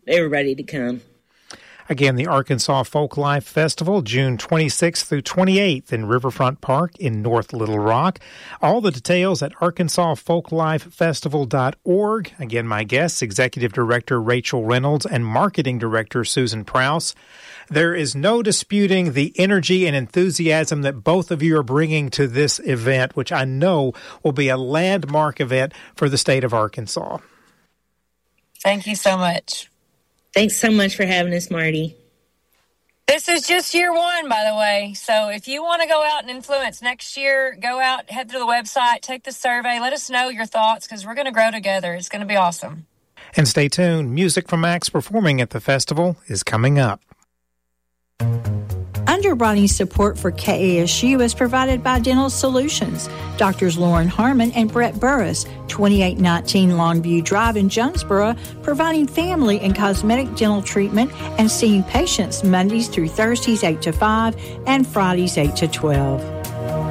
they were ready to come. Again, the Arkansas Folk Life Festival, June 26th through 28th in Riverfront Park in North Little Rock. All the details at arkansasfolklifefestival.org. Again, my guests, Executive Director Rachel Reynolds and Marketing Director Susan Prouse. There is no disputing the energy and enthusiasm that both of you are bringing to this event, which I know will be a landmark event for the state of Arkansas. Thank you so much. Thanks so much for having us, Marty. This is just year one, by the way. So if you want to go out and influence next year, go out, head to the website, take the survey, let us know your thoughts because we're going to grow together. It's going to be awesome. And stay tuned. Music from Acts performing at the festival is coming up. Underwriting support for KASU is provided by Dental Solutions. Doctors Lauren Harmon and Brett Burris, 2819 Longview Drive in Jonesboro, providing family and cosmetic dental treatment and seeing patients Mondays through Thursdays 8 to 5 and Fridays 8 to 12.